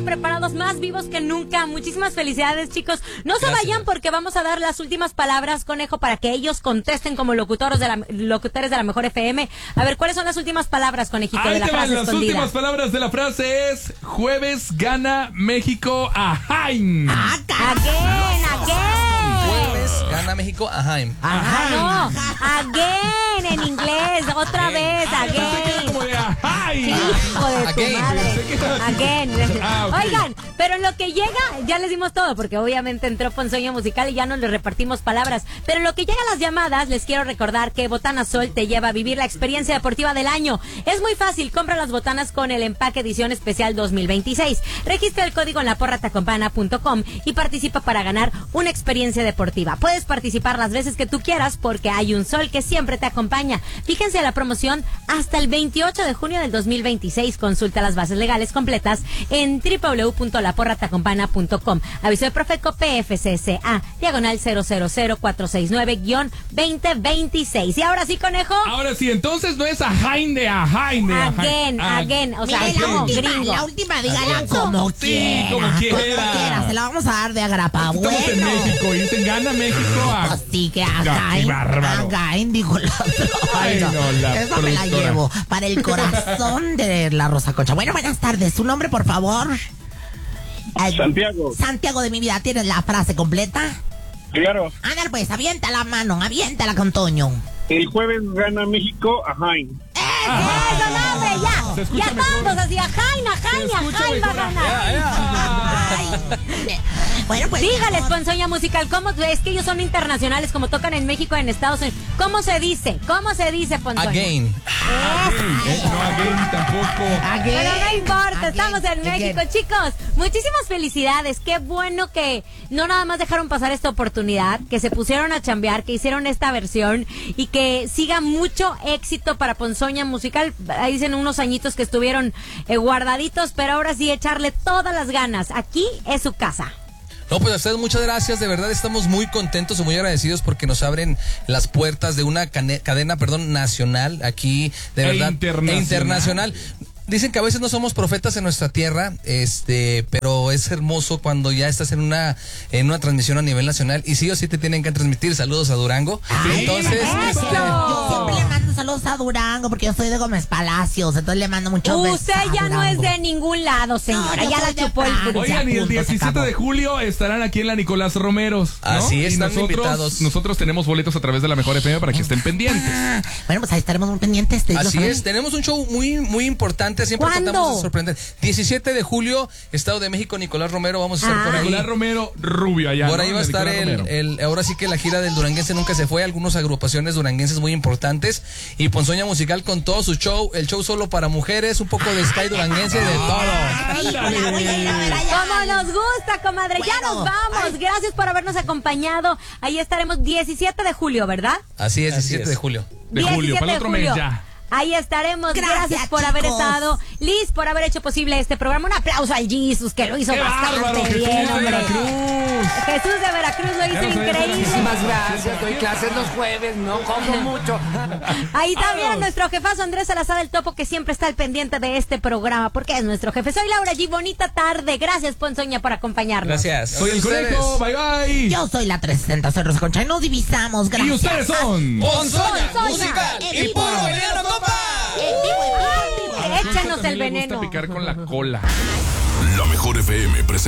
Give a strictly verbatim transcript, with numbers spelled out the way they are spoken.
preparados, más vivos que nunca. Muchísimas felicidades, chicos. No se Gracias. vayan porque vamos a dar las últimas palabras, Conejo, para que ellos contesten como locutores de la, locutores de la Mejor F M. A ver, ¿cuáles son las últimas palabras, Conejito, Ahí de la te van, frase las escondida? últimas palabras de la frase es: jueves gana México a Jaime. Ah, again, again. Jueves gana México a Jaime. Ajá, no. Again en inglés. Otra vez, again. Como de a Jaime. Hijo de tu Again. madre. Again. Ah, ok. Oigan, pero en lo que llega, ya les dimos todo, porque obviamente entró Ponzoña Musical y ya nos le repartimos palabras. Pero en lo que llega a las llamadas, les quiero recordar que Botana Sol te lleva a vivir la experiencia deportiva del año. Es muy fácil, compra las botanas con el empaque edición especial dos mil veintiséis. Registra el código en la porra tacompana punto com y participa para ganar una experiencia deportiva. Puedes participar las veces que tú quieras porque hay un sol que siempre te acompaña. Fíjense a la promoción hasta el veintiocho de junio del dos mil veintiséis. Consulta las bases legales completas en doble u doble u doble u punto la porra tacompana punto com. Aviso de Profeco P F C C A, diagonal cero cero cero cuatro seis nueve guión veinte veintiséis. Y ahora sí, Conejo. Ahora sí, entonces no es a Jaime de a Jaime. a Again, Jaime. Ah, again. O sea, Mire, la como última, gringo. la última, dígala como Sí, quiera. como quiera. quiera. Se la vamos a dar de agrapa. Estamos en Bueno. México y dicen gana México a... Pues sí, que Ya, qué again, bárbaro. again, dijo el otro. Ay, no, la Esa me la productora. llevo para el corazón de la Rosa Concha. Bueno, buenas tardes. ¿Su nombre, por favor? Ay, Santiago, Santiago de mi vida, ¿tienes la frase completa? claro. Ándale pues, avienta la mano, aviéntala con Toño. El jueves gana México a Jaime. ¡Eso, no, hombre! Se Ya, escucha ya mejor. vamos así, a Jaime, a Jaime, a escucha Jaime va a mejor. ganar. Ay. Bueno, pues. Dígales, mi amor, Ponzoña Musical, ¿cómo es que ellos son internacionales, como tocan en México, en Estados Unidos? ¿Cómo se dice? ¿Cómo se dice, Ponzoña? Again. Eh, no, again tampoco. again, Pero no importa, again, estamos en México, again. chicos. Muchísimas felicidades. Qué bueno que no nada más dejaron pasar esta oportunidad, que se pusieron a chambear, que hicieron esta versión y que siga mucho éxito para Ponzoña Musical. Ahí dicen unos añitos que estuvieron eh, guardaditos, pero ahora sí echarle todas las ganas. Aquí es su casa. No, pues a ustedes muchas gracias, de verdad estamos muy contentos y muy agradecidos porque nos abren las puertas de una cane- cadena, perdón, nacional aquí, de E verdad, internacional. e internacional. Dicen que a veces no somos profetas en nuestra tierra, este, pero es hermoso cuando ya estás en una en una transmisión a nivel nacional y sí o sí te tienen que transmitir saludos a Durango. Ay, Entonces, eso. este, Yo siempre le mando saludos a Durango porque yo soy de Gómez Palacios, entonces le mando muchos besos. Usted a ya no es Durango. de ningún lado, señora. No, yo ya soy la de chupó el Praga. fruto. Oigan, y el punto, se diecisiete acabó. de julio estarán aquí en la Nicolás Romeros, ¿no? Así es, Y están nosotros, invitados. Nosotros tenemos boletos a través de la Mejor F M para que estén pendientes. Ah, bueno, pues ahí estaremos muy pendientes. de así ellos, es, tenemos un show muy muy importante, siempre ¿Cuándo? tratamos de sorprender. diecisiete de julio, Estado de México, Nicolás Romero, vamos a estar Ah. por ahí. Nicolás Romero Rubio allá. Por ¿no? ahí va a De estar Nicolás el, Romero. el- ahora sí que la gira del Duranguense nunca se fue, algunas agrupaciones duranguenses muy importantes y Ponzoña Musical con todo su show, el show solo para mujeres, un poco de Sky duranguense, de todo. Ay, la voy a ir a ver allá. Como nos gusta, comadre. Ya Bueno, nos vamos. Gracias por habernos acompañado. Ahí estaremos diecisiete de julio, ¿verdad? Así es, Así diecisiete es. de julio. De julio, diecisiete para el otro mes ya. Ahí estaremos. Gracias, Gracias, por haber chicos. estado. Liz, por haber hecho posible este programa. Un aplauso al Jesus, que lo hizo ¡Qué bárbaro! bastante Jesús bien, de hombre. Veracruz. Jesús de Veracruz lo Ya hizo no sabía increíble. Muchísimas gracias, doy clases los jueves, no como mucho. Ahí también Vámonos. nuestro jefazo Andrés Salazar del Topo, que siempre está al pendiente de este programa, porque es nuestro jefe. Soy Laura G. Bonita tarde. Gracias, Ponzoña, por acompañarnos. Gracias. Soy el Conejo, bye bye. Yo soy la trescientos sesenta, soy Rosa Concha y nos divisamos. Y Gracias. ustedes son... Ponzoña Ponzoña. Musical En y vivo. puro veneno, compa. En vivo, en vivo, en vivo. Échanos el También le gusta veneno. picar con la cola. La Mejor F M presenta